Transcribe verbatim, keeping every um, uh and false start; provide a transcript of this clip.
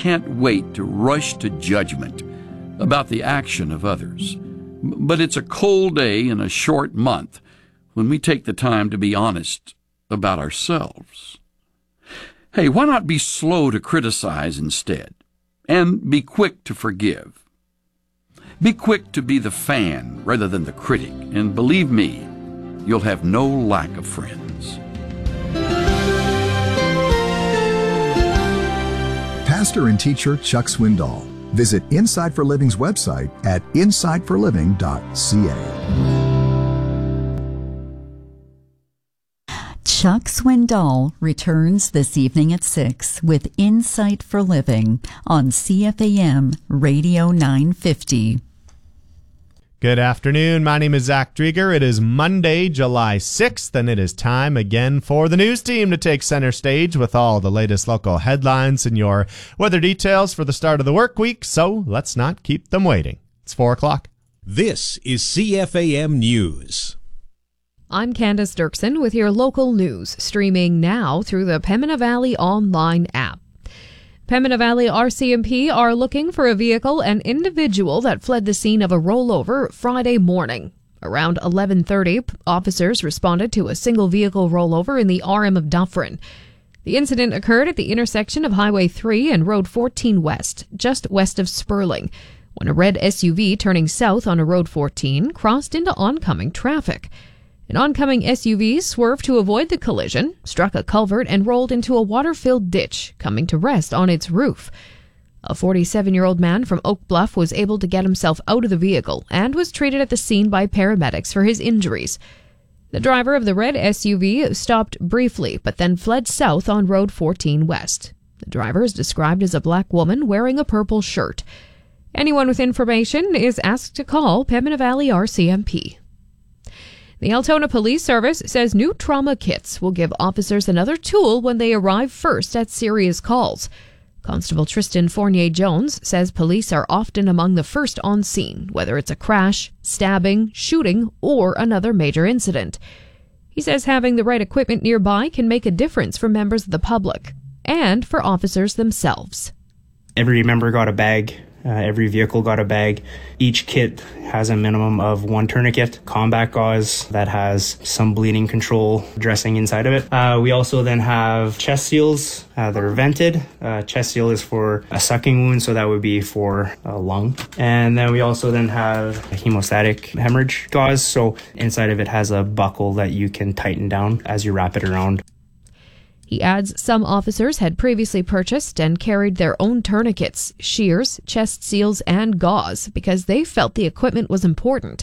can't wait to rush to judgment about the action of others. But it's a cold day and a short month when we take the time to be honest about ourselves. Hey, why not be slow to criticize instead, and be quick to forgive? Be quick to be the fan rather than the critic, and believe me, you'll have no lack of friends. Pastor and teacher Chuck Swindoll. Visit Insight for Living's website at insight for living dot c a. Chuck Swindoll returns this evening at six with Insight for Living on C F A M Radio nine fifty. Good afternoon. My name is Zach Drieger. It is Monday, July sixth, and it is time again for the news team to take center stage with all the latest local headlines and your weather details for the start of the work week. So let's not keep them waiting. It's four o'clock. This is C F A M News. I'm Candace Dirksen with your local news, streaming now through the Pembina Valley online app. Pembina Valley R C M P are looking for a vehicle and individual that fled the scene of a rollover Friday morning. Around eleven thirty, officers responded to a single vehicle rollover in the R M of Dufferin. The incident occurred at the intersection of Highway three and Road fourteen West, just west of Sperling, when a red S U V turning south on a Road fourteen crossed into oncoming traffic. An oncoming S U V swerved to avoid the collision, struck a culvert, and rolled into a water-filled ditch, coming to rest on its roof. A forty-seven-year-old man from Oak Bluff was able to get himself out of the vehicle and was treated at the scene by paramedics for his injuries. The driver of the red S U V stopped briefly, but then fled south on Road fourteen West. The driver is described as a black woman wearing a purple shirt. Anyone with information is asked to call Pembina Valley R C M P. The Altona Police Service says new trauma kits will give officers another tool when they arrive first at serious calls. Constable Tristan Fournier-Jones says police are often among the first on scene, whether it's a crash, stabbing, shooting, or another major incident. He says having the right equipment nearby can make a difference for members of the public and for officers themselves. Every member got a bag. Uh, every vehicle got a bag. Each kit has a minimum of one tourniquet, combat gauze that has some bleeding control dressing inside of it. Uh, we also then have chest seals uh, that are vented. Uh, chest seal is for a sucking wound, so that would be for a lung. And then we also then have hemostatic hemorrhage gauze, so inside of it has a buckle that you can tighten down as you wrap it around. He adds some officers had previously purchased and carried their own tourniquets, shears, chest seals, and gauze because they felt the equipment was important.